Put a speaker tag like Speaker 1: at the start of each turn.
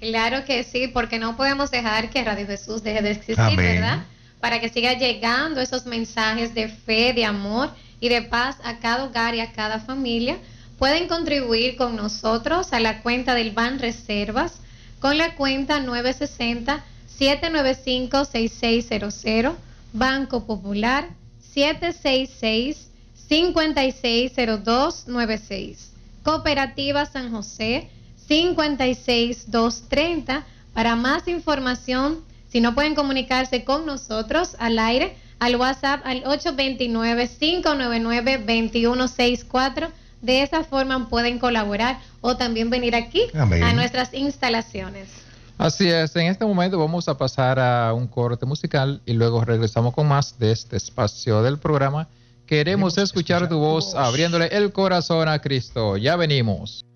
Speaker 1: Claro que sí, porque no podemos dejar que Radio Jesús deje de existir,
Speaker 2: Amén.
Speaker 1: ¿verdad? Para que siga llegando esos mensajes de fe, de amor y de paz a cada hogar y a cada familia. Pueden contribuir con nosotros a la cuenta del Ban Reservas con la cuenta 960-795-6600, Banco Popular 766-560296, Cooperativa San José 56230. Para más información, si no pueden comunicarse con nosotros al aire, al WhatsApp al 829-599-2164. De esa forma pueden colaborar o también venir aquí
Speaker 2: Amén.
Speaker 1: a nuestras instalaciones.
Speaker 3: Así es, en este momento vamos a pasar a un corte musical y luego regresamos con más de este espacio del programa. Queremos escuchar tu voz abriéndole el corazón a Cristo. Ya venimos.